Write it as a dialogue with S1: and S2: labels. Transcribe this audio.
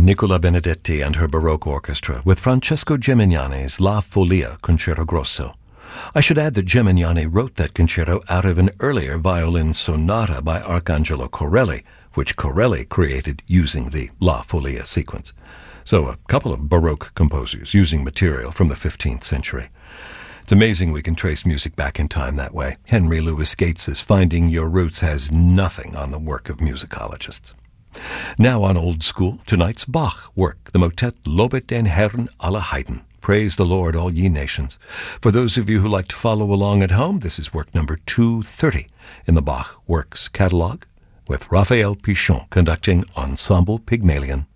S1: Nicola Benedetti and her Baroque Orchestra with Francesco Gemignani's La Folia Concerto Grosso. I should add that Gemignani wrote that concerto out of an earlier violin sonata by Arcangelo Corelli, which Corelli created using the La Folia sequence. So a couple of Baroque composers using material from the 15th century. It's amazing we can trace music back in time that way. Henry Louis Gates's Finding Your Roots has nothing on the work of musicologists. Now on Old School, tonight's Bach work, the motet Lobet den Herrn alle Heiden. Praise the Lord, all ye nations. For those of you who like to follow along at home, this is work number 230 in the Bach Works catalog, with Raphael Pichon conducting Ensemble Pygmalion.